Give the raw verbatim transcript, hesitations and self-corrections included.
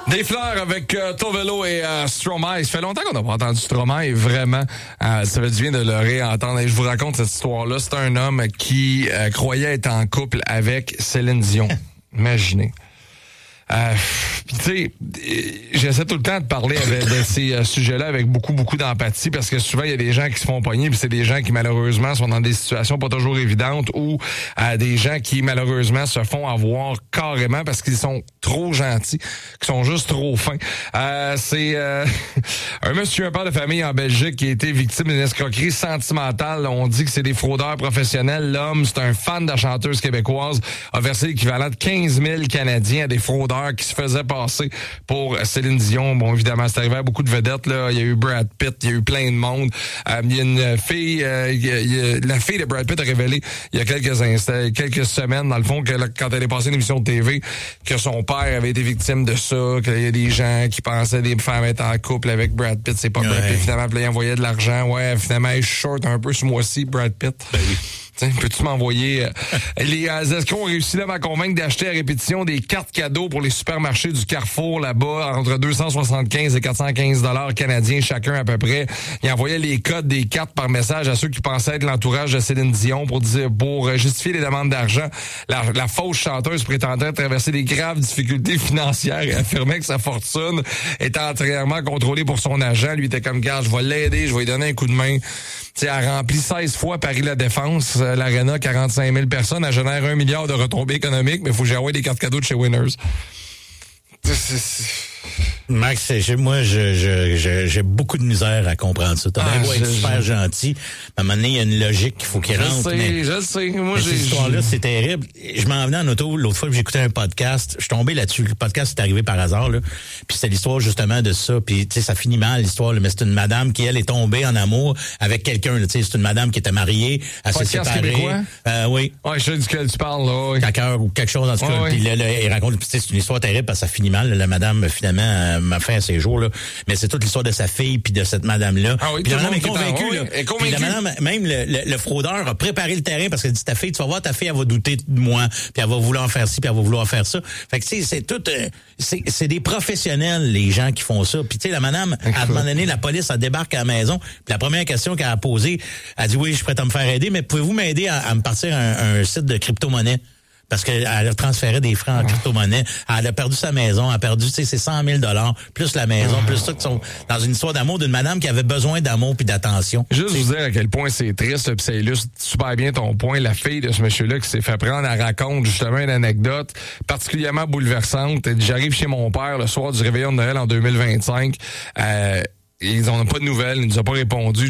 Des fleurs avec euh, Tovelo et euh, Stromae. Ça fait longtemps qu'on n'a pas entendu Stromae, vraiment. Euh, ça fait du bien de le réentendre. Et je vous raconte cette histoire-là. C'est un homme qui euh, croyait être en couple avec Céline Dion. Imaginez. Euh, Puis tu sais, j'essaie tout le temps de parler avec, de ces euh, sujets-là avec beaucoup, beaucoup d'empathie parce que souvent, il y a des gens qui se font pogner puis c'est des gens qui, malheureusement, sont dans des situations pas toujours évidentes ou euh, des gens qui, malheureusement, se font avoir carrément parce qu'ils sont trop gentils, qui sont juste trop fins. Euh, c'est euh, un monsieur, un père de famille en Belgique qui a été victime d'une escroquerie sentimentale. On dit que c'est des fraudeurs professionnels. L'homme, c'est un fan de la chanteuse québécoise, a versé l'équivalent de quinze mille Canadiens à des fraudeurs qui se faisait passer pour Céline Dion. Bon, évidemment, c'est arrivé à beaucoup de vedettes, là. Il y a eu Brad Pitt, il y a eu plein de monde. Euh, il y a une fille, euh, il y a, il y a, la fille de Brad Pitt a révélé il y a quelques instants, quelques semaines, dans le fond, que là, quand elle est passée une émission de T V, que son père avait été victime de ça, qu'il y a des gens qui pensaient des femmes être en couple avec Brad Pitt. C'est pas ouais. Brad Pitt. Finalement, il envoyait de l'argent. Ouais, finalement, il short un peu ce mois-ci, Brad Pitt. Ben oui. T'sais, peux-tu m'envoyer... Euh, les euh, escrocs ont réussi là à convaincre d'acheter à répétition des cartes cadeaux pour les supermarchés du Carrefour là-bas, entre deux cent soixante-quinze et quatre cent quinze dollars canadiens chacun à peu près. Ils envoyaient les codes des cartes par message à ceux qui pensaient être l'entourage de Céline Dion pour dire pour justifier les demandes d'argent. La, la fausse chanteuse prétendait traverser des graves difficultés financières et affirmait que sa fortune était entièrement contrôlée pour son agent. Lui était comme, gars, je vais l'aider, je vais lui donner un coup de main. T'sais, elle a rempli seize fois Paris-La Défense, euh, l'Arena, quarante-cinq mille personnes. Elle génère un milliard de retombées économiques, mais il faut que j'envoie des cartes cadeaux de chez Winners. C'est, c'est... Max, moi, je, je, je, j'ai beaucoup de misère à comprendre ça. T'as ah, bien beau être super je... gentil, à un moment donné, il y a une logique qu'il faut qu'il je rentre. Sais, mais, je sais, moi, mais j'ai... cette histoire-là, c'est terrible. Je m'en venais en auto, l'autre fois, j'écoutais un podcast, je suis tombé là-dessus. Le podcast est arrivé par hasard, là. Puis c'était l'histoire, justement, de ça. Puis, tu sais, ça finit mal, l'histoire, là, mais c'est une madame qui, elle, est tombée en amour avec quelqu'un, tu sais. C'est une madame qui était mariée, elle s'est séparée. Euh, oui. Ouais, je sais duquel tu parles, là, oui. Cœur ou quelque chose, en tout cas. Ouais, puis ouais. là, là, il raconte, c'est une histoire terrible parce que ça finit mal. La madame, finalement, euh, m'a fait à ses jours, là. Mais c'est toute l'histoire de sa fille puis de cette madame-là. Ah oui, puis la madame est convaincue, en... là. Oui, est convaincue. Puis la madame, même le, le, le fraudeur a préparé le terrain parce qu'elle dit, ta fille, tu vas voir, ta fille, elle va douter de moi, puis elle va vouloir faire ci, puis elle va vouloir faire ça. Fait que, tu sais, c'est tout, euh, c'est, c'est des professionnels, les gens qui font ça. Puis, tu sais, la madame, à un moment donné, la police, elle débarque à la maison, puis la première question qu'elle a posée, elle dit, oui, je suis prête à me faire aider, mais pouvez-vous m'aider à, à me partir un, un site de crypto-monnaie? Parce qu'elle a transféré des francs en crypto-monnaie. Elle a perdu sa maison, elle a perdu, tu sais, ses cent mille dollars, plus la maison, plus ça, qui sont dans une histoire d'amour d'une madame qui avait besoin d'amour puis d'attention. Juste t'sais. vous dire à quel point c'est triste, puis ça illustre super bien ton point. La fille de ce monsieur-là qui s'est fait prendre, elle raconte justement une anecdote particulièrement bouleversante. Elle dit, j'arrive chez mon père le soir du réveillon de Noël en deux mille vingt-cinq. Euh, ils n'ont pas de nouvelles, il nous a pas répondu.